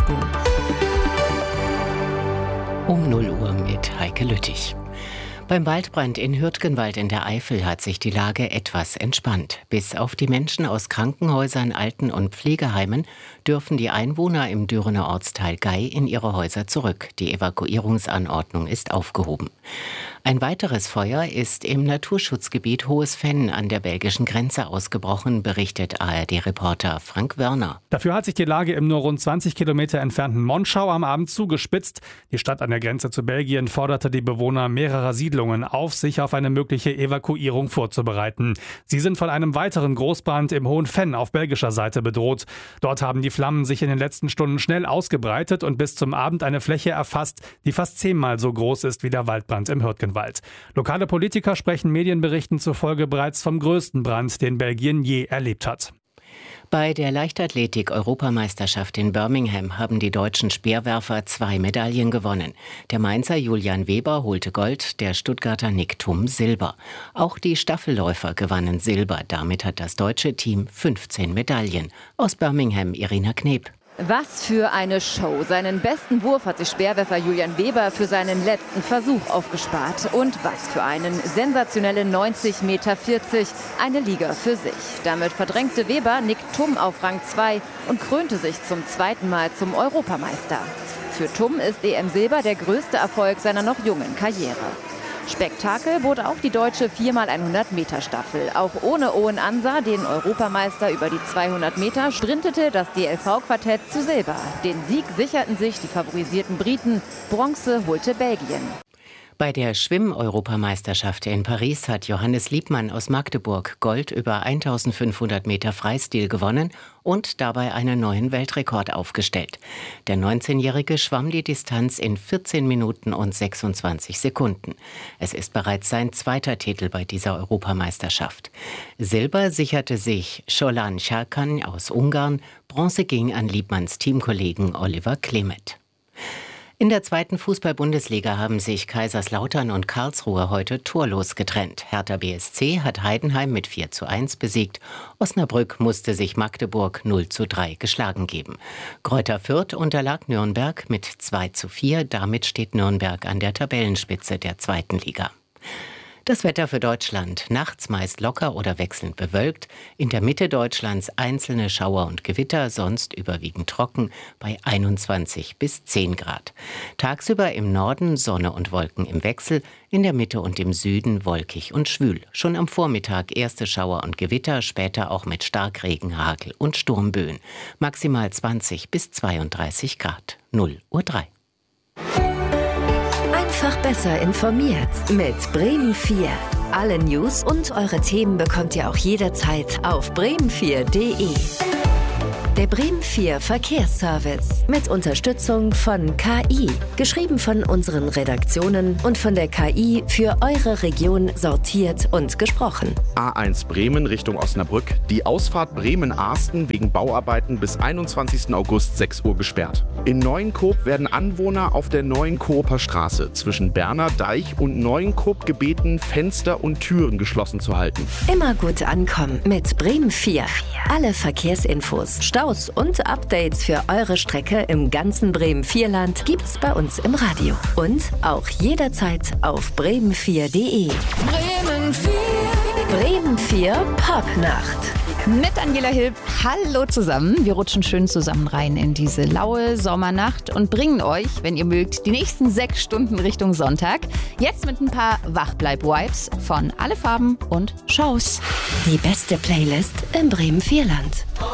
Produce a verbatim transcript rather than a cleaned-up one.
Nachrichten. Um null Uhr mit Heike Lüttich. Beim Waldbrand in Hürtgenwald in der Eifel hat sich die Lage etwas entspannt. Bis auf die Menschen aus Krankenhäusern, Alten- und Pflegeheimen dürfen die Einwohner im Dürener Ortsteil Gey in ihre Häuser zurück. Die Evakuierungsanordnung ist aufgehoben. Ein weiteres Feuer ist im Naturschutzgebiet Hohes Fenn an der belgischen Grenze ausgebrochen, berichtet A R D-Reporter Frank Wörner. Dafür hat sich die Lage im nur rund zwanzig Kilometer entfernten Monschau am Abend zugespitzt. Die Stadt an der Grenze zu Belgien forderte die Bewohner mehrerer Siedlungen auf, sich auf eine mögliche Evakuierung vorzubereiten. Sie sind von einem weiteren Großbrand im Hohen Fenn auf belgischer Seite bedroht. Dort haben die Flammen sich in den letzten Stunden schnell ausgebreitet und bis zum Abend eine Fläche erfasst, die fast zehnmal so groß ist wie der Waldbrand im Hürtgenwald. Lokale Politiker sprechen Medienberichten zufolge bereits vom größten Brand, den Belgien je erlebt hat. Bei der Leichtathletik-Europameisterschaft in Birmingham haben die deutschen Speerwerfer zwei Medaillen gewonnen. Der Mainzer Julian Weber holte Gold, der Stuttgarter Nick Thum Silber. Auch die Staffelläufer gewannen Silber. Damit hat das deutsche Team fünfzehn Medaillen. Aus Birmingham Irina Kneb. Was für eine Show. Seinen besten Wurf hat sich Speerwerfer Julian Weber für seinen letzten Versuch aufgespart. Und was für einen sensationellen neunzig Komma vierzig Meter. Eine Liga für sich. Damit verdrängte Weber Nick Thum auf Rang zwei und krönte sich zum zweiten Mal zum Europameister. Für Thum ist E M-Silber der größte Erfolg seiner noch jungen Karriere. Spektakel bot auch die deutsche vier mal hundert Meter Staffel. Auch ohne Owen Ansa, den Europameister über die zweihundert Meter, sprintete das D L V-Quartett zu Silber. Den Sieg sicherten sich die favorisierten Briten. Bronze holte Belgien. Bei der Schwimm-Europameisterschaft in Paris hat Johannes Liebmann aus Magdeburg Gold über eintausendfünfhundert Meter Freistil gewonnen und dabei einen neuen Weltrekord aufgestellt. Der neunzehnjährige schwamm die Distanz in vierzehn Minuten und sechsundzwanzig Sekunden. Es ist bereits sein zweiter Titel bei dieser Europameisterschaft. Silber sicherte sich Scholan Şarkan aus Ungarn, Bronze ging an Liebmanns Teamkollegen Oliver Klemet. In der zweiten Fußball-Bundesliga haben sich Kaiserslautern und Karlsruhe heute torlos getrennt. Hertha B S C hat Heidenheim mit vier zu eins besiegt. Osnabrück musste sich Magdeburg null zu drei geschlagen geben. Greuther Fürth unterlag Nürnberg mit zwei zu vier. Damit steht Nürnberg an der Tabellenspitze der zweiten Liga. Das Wetter für Deutschland. Nachts meist locker oder wechselnd bewölkt. In der Mitte Deutschlands einzelne Schauer und Gewitter, sonst überwiegend trocken bei einundzwanzig bis zehn Grad. Tagsüber im Norden Sonne und Wolken im Wechsel, in der Mitte und im Süden wolkig und schwül. Schon am Vormittag erste Schauer und Gewitter, später auch mit Starkregen, Hagel und Sturmböen. Maximal zwanzig bis zweiunddreißig Grad. null Uhr drei. Einfach besser informiert mit Bremen vier. Alle News und eure Themen bekommt ihr auch jederzeit auf bremen vier punkt de. Der Bremen vier Verkehrsservice mit Unterstützung von K I. Geschrieben von unseren Redaktionen und von der K I für eure Region sortiert und gesprochen. A eins Bremen Richtung Osnabrück. Die Ausfahrt Bremen-Arsten wegen Bauarbeiten bis einundzwanzigsten August sechs Uhr gesperrt. In Neuenkoop werden Anwohner auf der Neuenkooper Straße zwischen Berner Deich und Neuenkoop gebeten, Fenster und Türen geschlossen zu halten. Immer gut ankommen mit Bremen vier. Alle Verkehrsinfos, Staus und Updates für eure Strecke im ganzen Bremen vier Land gibt's bei uns im Radio. Und auch jederzeit auf bremen vier punkt de. Bremen vier. Bremen vier Popnacht. Mit Angela Hilb. Hallo zusammen. Wir rutschen schön zusammen rein in diese laue Sommernacht und bringen euch, wenn ihr mögt, die nächsten sechs Stunden Richtung Sonntag. Jetzt mit ein paar Wachbleib-Vibes von Alle Farben und Shows. Die beste Playlist im Bremen vier Land.